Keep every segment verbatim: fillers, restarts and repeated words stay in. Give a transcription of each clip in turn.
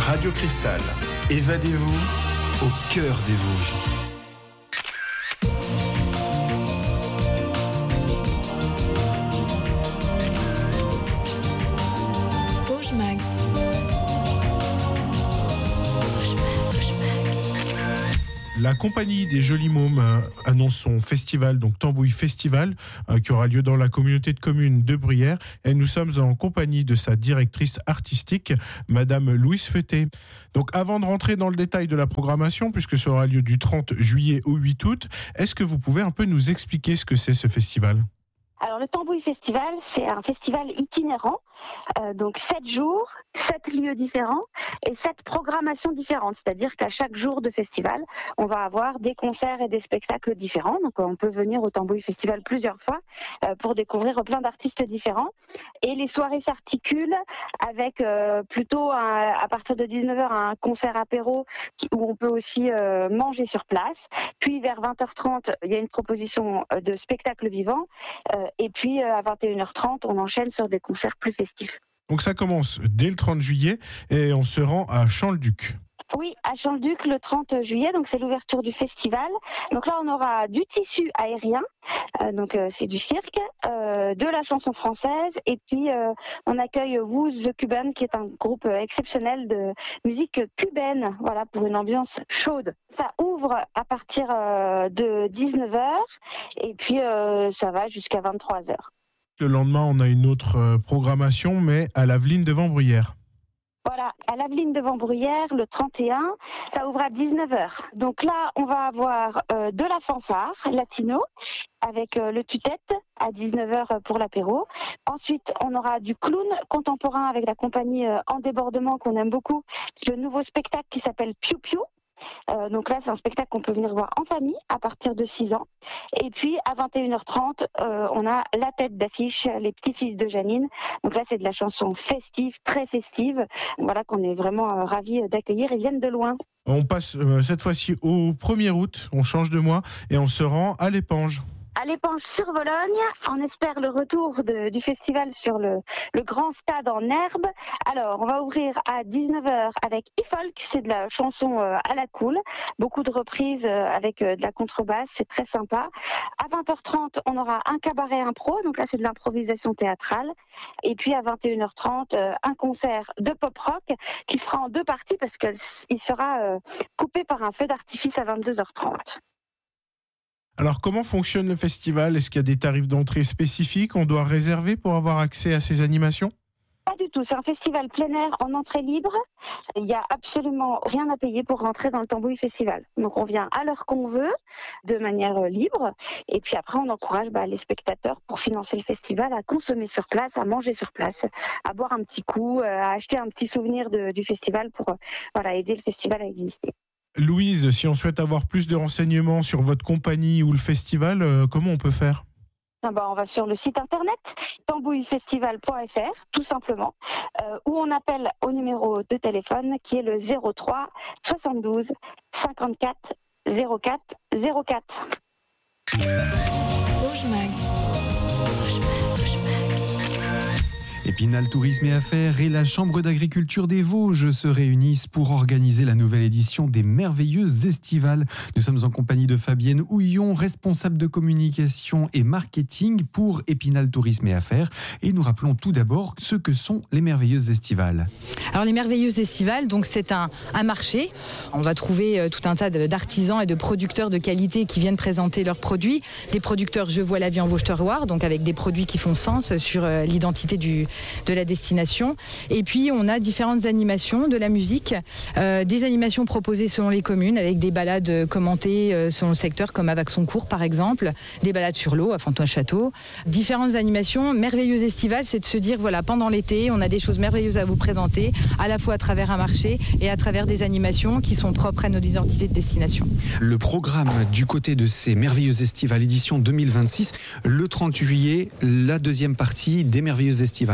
Radio Cristal, évadez-vous au cœur des Vosges. Vosges Mag. La compagnie des Jolis Mômes euh, annonce son festival, donc Tambouille Festival, euh, qui aura lieu dans la communauté de communes de Bruyères. Et nous sommes en compagnie de sa directrice artistique, Madame Louise Feuté. Donc avant de rentrer dans le détail de la programmation, puisque ça aura lieu du trente juillet au huit août, est-ce que vous pouvez un peu nous expliquer ce que c'est ce festival ? Alors le Tambouille Festival, c'est un festival itinérant, euh, donc sept jours, sept lieux différents et sept programmations différentes. C'est-à-dire qu'à chaque jour de festival, on va avoir des concerts et des spectacles différents. Donc on peut venir au Tambouille Festival plusieurs fois euh, pour découvrir plein d'artistes différents. Et les soirées s'articulent avec euh, plutôt un, à partir de dix-neuf heures un concert apéro qui, où on peut aussi euh, manger sur place. Puis vers vingt heures trente, il y a une proposition de spectacle vivant. Euh, Et puis à vingt et une heures trente, on enchaîne sur des concerts plus festifs. Donc ça commence dès le trente juillet et on se rend à Champ-le-Duc. Oui, à Champ-le-Duc le trente juillet, donc c'est l'ouverture du festival. Donc là, on aura du tissu aérien, euh, donc euh, c'est du cirque, euh, de la chanson française, et puis euh, on accueille Who's the Cuban, qui est un groupe exceptionnel de musique cubaine, voilà, pour une ambiance chaude. Ça ouvre à partir euh, de dix-neuf heures, et puis euh, ça va jusqu'à vingt-trois heures. Le lendemain, on a une autre euh, programmation, mais à l'Aveline devant Bruyères. Voilà, à l'Aveline devant Bruyères, le trente et un, ça ouvre à dix-neuf heures. Donc là, on va avoir euh, de la fanfare latino avec euh, le tue-tête à dix-neuf heures pour l'apéro. Ensuite, on aura du clown contemporain avec la compagnie euh, En Débordement qu'on aime beaucoup. Le nouveau spectacle qui s'appelle Piu Piu. Euh, donc là, c'est un spectacle qu'on peut venir voir en famille à partir de six ans. Et puis, à vingt et une heures trente, euh, on a la tête d'affiche, les petits-fils de Janine. Donc là, c'est de la chanson festive, très festive. Voilà qu'on est vraiment euh, ravis d'accueillir. Ils viennent de loin. On passe euh, cette fois-ci au premier août, on change de mois et on se rend à l'Épange. À l'Épange sur Vologne, on espère le retour de, du festival sur le, le grand stade en herbe. Alors, on va ouvrir à dix-neuf heures avec e-folk, c'est de la chanson euh, à la cool. Beaucoup de reprises euh, avec euh, de la contrebasse, c'est très sympa. À vingt heures trente, on aura un cabaret impro, donc là c'est de l'improvisation théâtrale. Et puis à vingt et une heures trente, euh, un concert de pop-rock qui sera en deux parties parce qu'il sera euh, coupé par un feu d'artifice à vingt-deux heures trente. Alors, comment fonctionne le festival ? Est-ce qu'il y a des tarifs d'entrée spécifiques ? On doit réserver pour avoir accès à ces animations ? Pas du tout, c'est un festival plein air en entrée libre. Il n'y a absolument rien à payer pour rentrer dans le Tambouille Festival. Donc on vient à l'heure qu'on veut, de manière libre. Et puis après, on encourage bah, les spectateurs pour financer le festival à consommer sur place, à manger sur place, à boire un petit coup, à acheter un petit souvenir de, du festival pour voilà, aider le festival à exister. Louise, si on souhaite avoir plus de renseignements sur votre compagnie ou le festival, euh, comment on peut faire ? Ah bah on va sur le site internet tambouille festival point f r tout simplement, euh, où on appelle au numéro de téléphone qui est le zéro trois soixante-douze cinquante-quatre zéro quatre zéro quatre. Vosges Mag. Vosges Mag, Vosges Mag. Épinal Tourisme et Affaires et la Chambre d'agriculture des Vosges se réunissent pour organiser la nouvelle édition des Merveilleuses Estivales. Nous sommes en compagnie de Fabienne Houillon, responsable de communication et marketing pour Épinal Tourisme et Affaires. Et nous rappelons tout d'abord ce que sont les Merveilleuses Estivales. Alors les Merveilleuses Estivales, donc c'est un, un marché. On va trouver euh, tout un tas d'artisans et de producteurs de qualité qui viennent présenter leurs produits. Des producteurs Je vois la vie en Vosges-Terroir, donc avec des produits qui font sens sur euh, l'identité du de la destination. Et puis on a différentes animations, de la musique, euh, des animations proposées selon les communes avec des balades commentées euh, selon le secteur comme à Vaxoncourt par exemple, des balades sur l'eau à Fontoin-Château, différentes animations. Merveilleuses Estivales, c'est de se dire voilà, pendant l'été on a des choses merveilleuses à vous présenter, à la fois à travers un marché et à travers des animations qui sont propres à notre identité de destination. Le programme du côté de ces Merveilleuses Estivales édition deux mille vingt-six, le trente juillet, la deuxième partie des Merveilleuses Estivales.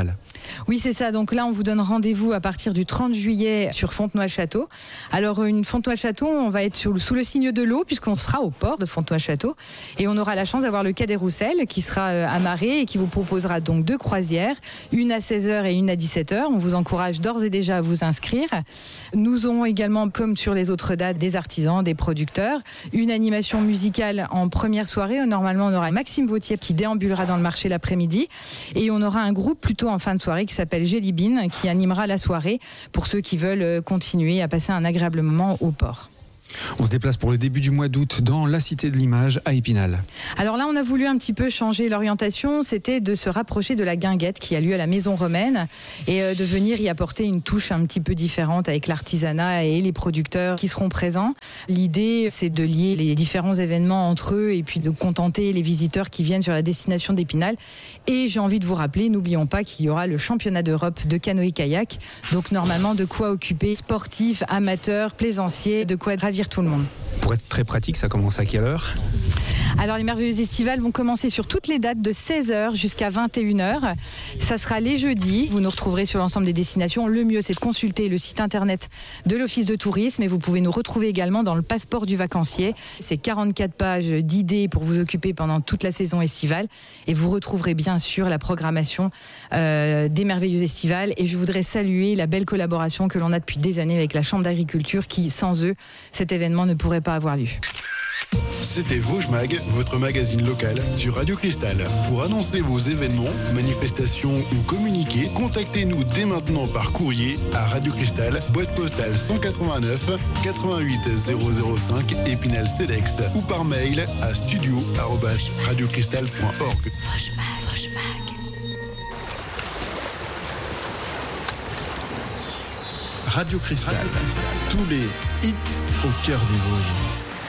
Oui, c'est ça. Donc là, on vous donne rendez-vous à partir du trente juillet sur Fontenoy-le-Château. Alors, une Fontenoy-le-Château, on va être sur, sous le signe de l'eau, puisqu'on sera au port de Fontenoy-le-Château. Et on aura la chance d'avoir le quai des Rousselles qui sera euh, amarré et qui vous proposera donc deux croisières, une à seize heures et une à dix-sept heures. On vous encourage d'ores et déjà à vous inscrire. Nous aurons également, comme sur les autres dates, des artisans, des producteurs, une animation musicale en première soirée. Normalement, on aura Maxime Vautier qui déambulera dans le marché l'après-midi. Et on aura un groupe plutôt en fin de soirée qui s'appelle Jelly Bean qui animera la soirée pour ceux qui veulent continuer à passer un agréable moment au port. On se déplace pour le début du mois d'août dans la Cité de l'Image à Épinal. Alors là, on a voulu un petit peu changer l'orientation. C'était de se rapprocher de la guinguette qui a lieu à la Maison Romaine et de venir y apporter une touche un petit peu différente avec l'artisanat et les producteurs qui seront présents. L'idée, c'est de lier les différents événements entre eux et puis de contenter les visiteurs qui viennent sur la destination d'Épinal. Et j'ai envie de vous rappeler, n'oublions pas qu'il y aura le championnat d'Europe de canoë-kayak. Donc normalement, de quoi occuper sportifs, amateurs, plaisanciers, de quoi ravir tout le monde. Pour être très pratique, ça commence à quelle heure ? Alors les merveilleuses estivales vont commencer sur toutes les dates de seize heures jusqu'à vingt et une heures. Ça sera les jeudis. Vous nous retrouverez sur l'ensemble des destinations. Le mieux, c'est de consulter le site internet de l'Office de tourisme et vous pouvez nous retrouver également dans le passeport du vacancier. C'est quarante-quatre pages d'idées pour vous occuper pendant toute la saison estivale et vous retrouverez bien sûr la programmation euh, des merveilleuses estivales. Et je voudrais saluer la belle collaboration que l'on a depuis des années avec la Chambre d'agriculture qui, sans eux, cet événement ne pourrait pas avoir lieu. C'était Vosges Mag, votre magazine local sur Radio Cristal. Pour annoncer vos événements, manifestations ou communiquer, contactez-nous dès maintenant par courrier à Radio Cristal, boîte postale cent quatre-vingt-neuf quatre-vingt-huit zéro zéro cinq Épinal Cedex ou par mail à studio arobase radiocristal point org. Vosges Mag, Vosges Mag. Radio Cristal, tous les hits au cœur des Vosges.